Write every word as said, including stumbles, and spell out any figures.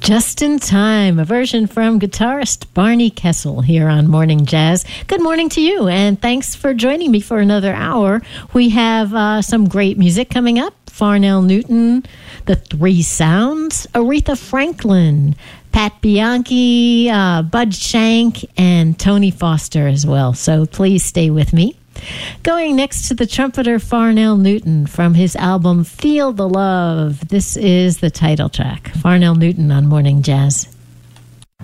Just in Time, a version from guitarist Barney Kessel here on Morning Jazz. Good morning to you, and thanks for joining me for another hour. We have uh, some great music coming up. Farnell Newton, The Three Sounds, Aretha Franklin, Pat Bianchi, uh, Bud Shank, and Tony Foster as well. So please stay with me. Going next to the trumpeter Farnell Newton from his album Feel the Love. This is the title track. Farnell Newton on Morning Jazz.